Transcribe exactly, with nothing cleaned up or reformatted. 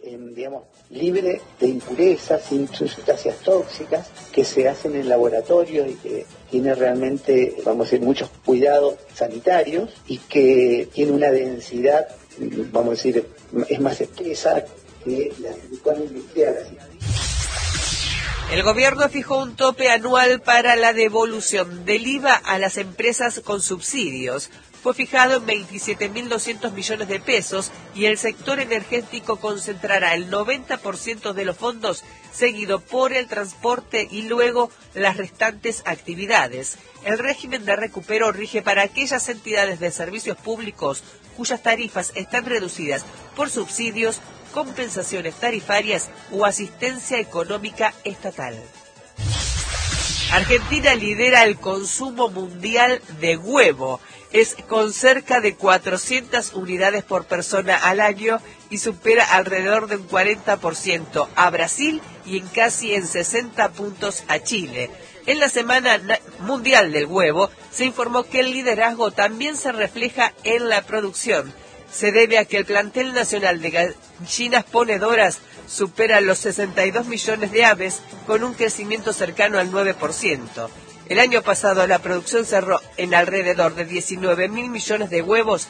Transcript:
eh, digamos, libre de impurezas, sin sustancias tóxicas, que se hacen en laboratorio y que tiene realmente, vamos a decir, muchos cuidados sanitarios y que tiene una densidad, vamos a decir, es más espesa que la silicona industrial. El gobierno fijó un tope anual para la devolución del I V A a las empresas con subsidios. Fue fijado en veintisiete mil doscientos millones de pesos y el sector energético concentrará el noventa por ciento de los fondos, seguido por el transporte y luego las restantes actividades. El régimen de recupero rige para aquellas entidades de servicios públicos cuyas tarifas están reducidas por subsidios, compensaciones tarifarias o asistencia económica estatal. Argentina lidera el consumo mundial de huevo. Es con cerca de cuatrocientas unidades por persona al año y supera alrededor de un cuarenta por ciento a Brasil y en casi en sesenta puntos a Chile. En la Semana Mundial del Huevo se informó que el liderazgo también se refleja en la producción. Se debe a que el plantel nacional de gallinas ponedoras supera los sesenta y dos millones de aves con un crecimiento cercano al nueve por ciento. El año pasado la producción cerró en alrededor de diecinueve mil millones de huevos